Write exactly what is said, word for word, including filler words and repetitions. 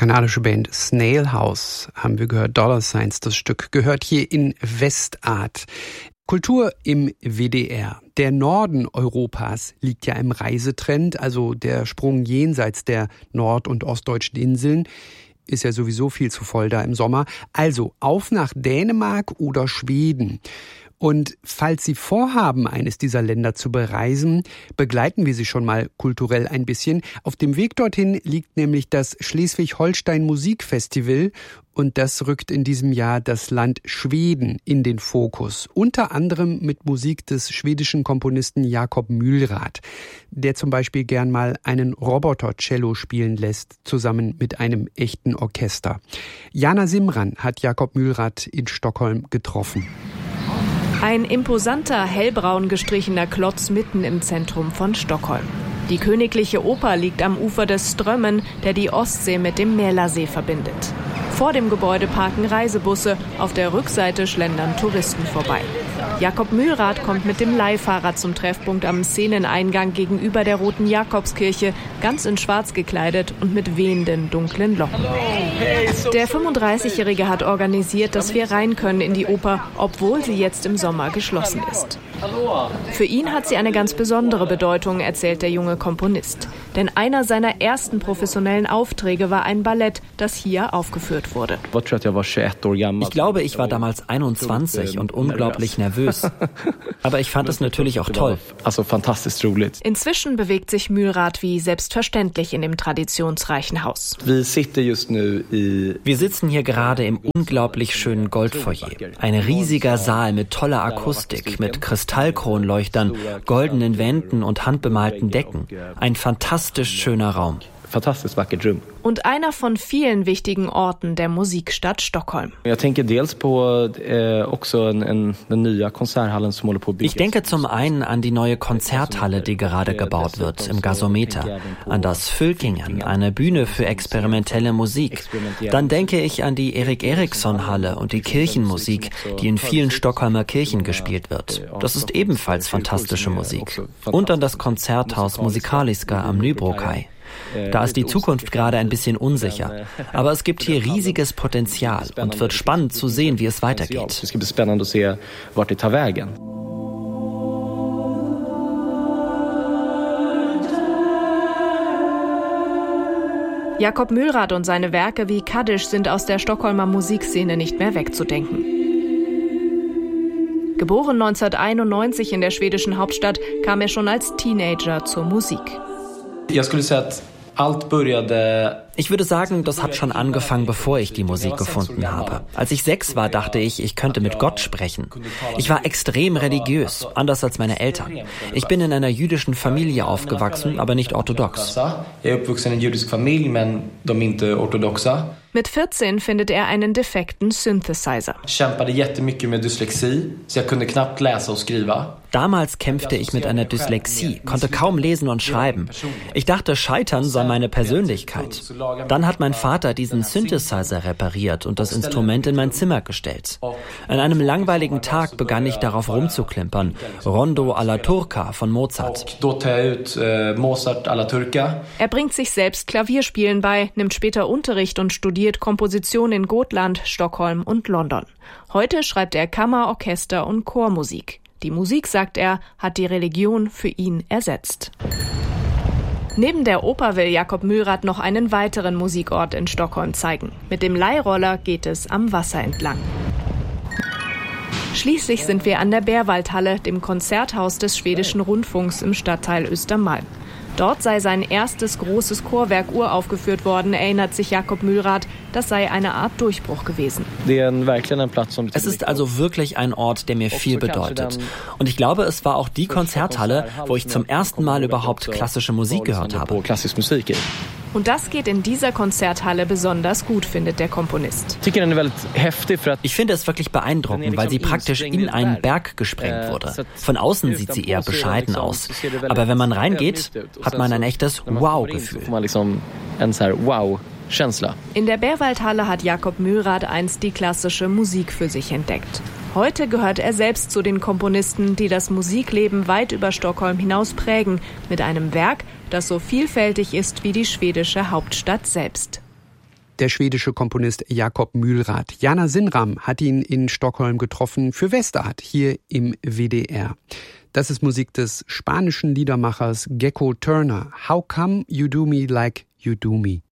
Kanadische Band Snail House haben wir gehört. Dollar Signs, das Stück, gehört hier in Westart. Kultur im W D R. Der Norden Europas liegt ja im Reisetrend, also der Sprung jenseits der nord- und ostdeutschen Inseln ist ja sowieso viel zu voll da im Sommer. Also auf nach Dänemark oder Schweden. Und falls Sie vorhaben, eines dieser Länder zu bereisen, begleiten wir Sie schon mal kulturell ein bisschen. Auf dem Weg dorthin liegt nämlich das Schleswig-Holstein Musikfestival und das rückt in diesem Jahr das Land Schweden in den Fokus. Unter anderem mit Musik des schwedischen Komponisten Jakob Mylrath, der zum Beispiel gern mal einen Roboter-Cello spielen lässt, zusammen mit einem echten Orchester. Jana Simran hat Jakob Mylrath in Stockholm getroffen. Ein imposanter, hellbraun gestrichener Klotz mitten im Zentrum von Stockholm. Die Königliche Oper liegt am Ufer des Strömmen, der die Ostsee mit dem Mälarsee verbindet. Vor dem Gebäude parken Reisebusse, auf der Rückseite schlendern Touristen vorbei. Jakob Mylrath kommt mit dem Leihfahrer zum Treffpunkt am Szeneneingang gegenüber der Roten Jakobskirche, ganz in schwarz gekleidet und mit wehenden, dunklen Locken. Der fünfunddreißigjährige hat organisiert, dass wir rein können in die Oper, obwohl sie jetzt im Sommer geschlossen ist. Für ihn hat sie eine ganz besondere Bedeutung, erzählt der junge Komponist. Denn einer seiner ersten professionellen Aufträge war ein Ballett, das hier aufgeführt wurde. Ich glaube, ich war damals einundzwanzig und unglaublich nervös. Aber ich fand es natürlich auch toll. Inzwischen bewegt sich Mylrath wie selbstverständlich in dem traditionsreichen Haus. Wir sitzen hier gerade im unglaublich schönen Goldfoyer. Ein riesiger Saal mit toller Akustik, mit Kristallkronleuchtern, goldenen Wänden und handbemalten Decken. Ein fantastisch schöner Raum. Fantastiskt vackert rum. Und einer von vielen wichtigen Orten der Musikstadt Stockholm. Jag tänker dels på eh, också en, en, den nya konserthallen som håller på att byggas. Ich denke zum einen an die neue Konzerthalle, die gerade gebaut wird, im Gasometer, an das Fylkingen, eine Bühne für experimentelle Musik. Dann denke ich an die Erik Eriksson-Halle und die Kirchenmusik, die in vielen Stockholmer Kirchen gespielt wird. Das ist ebenfalls fantastische Musik. Und an das Konzerthaus Musikaliska am Nybrokai. Da ist die Zukunft gerade ein bisschen unsicher. Aber es gibt hier riesiges Potenzial und wird spannend zu sehen, wie es weitergeht. Es gibt spannend zu sehen, vart det tar vägen. Jakob Mylrath und seine Werke wie Kaddisch sind aus der Stockholmer Musikszene nicht mehr wegzudenken. Geboren neunzehnhunderteinundneunzig in der schwedischen Hauptstadt, kam er schon als Teenager zur Musik. Jag skulle säga att allt började. Ich würde sagen, das hat schon angefangen, bevor ich die Musik gefunden habe. Als ich sechs war, dachte ich, ich könnte mit Gott sprechen. Ich war extrem religiös, anders als meine Eltern. Ich bin in einer jüdischen Familie aufgewachsen, aber nicht orthodox. Ich bin aufgewachsen in einer jüdischen Familie, men de inte ortodoxa. Mit vierzehn findet er einen defekten Synthesizer. Ich kämpade jättemycket med dyslexie, så jag kunde knappt läsa och skriva. Damals kämpfte ich mit einer Dyslexie, konnte kaum lesen und schreiben. Ich dachte, Scheitern sei meine Persönlichkeit. Dann hat mein Vater diesen Synthesizer repariert und das Instrument in mein Zimmer gestellt. An einem langweiligen Tag begann ich darauf rumzuklimpern. Rondo alla Turca von Mozart. Er bringt sich selbst Klavierspielen bei, nimmt später Unterricht und studiert Komposition in Gotland, Stockholm und London. Heute schreibt er Kammer-, Orchester- und Chormusik. Die Musik, sagt er, hat die Religion für ihn ersetzt. Neben der Oper will Jakob Mylrath noch einen weiteren Musikort in Stockholm zeigen. Mit dem Leihroller geht es am Wasser entlang. Schließlich sind wir an der Bärwaldhalle, dem Konzerthaus des schwedischen Rundfunks im Stadtteil Östermalm. Dort sei sein erstes großes Chorwerk uraufgeführt worden, erinnert sich Jakob Mylrath. Das sei eine Art Durchbruch gewesen. Es ist also wirklich ein Ort, der mir viel bedeutet. Und ich glaube, es war auch die Konzerthalle, wo ich zum ersten Mal überhaupt klassische Musik gehört habe. Und das geht in dieser Konzerthalle besonders gut, findet der Komponist. Ich finde es wirklich beeindruckend, weil sie praktisch in einen Berg gesprengt wurde. Von außen sieht sie eher bescheiden aus. Aber wenn man reingeht, hat man ein echtes Wow-Gefühl. In der Bärwaldhalle hat Jakob Mylrath einst die klassische Musik für sich entdeckt. Heute gehört er selbst zu den Komponisten, die das Musikleben weit über Stockholm hinaus prägen, mit einem Werk, das so vielfältig ist wie die schwedische Hauptstadt selbst. der schwedische Komponist Jakob Mühlrath. Jana Sinnram hat ihn in Stockholm getroffen für Westart hier im W D R. Das ist Musik des spanischen Liedermachers Gecko Turner. How come you do me like you do me?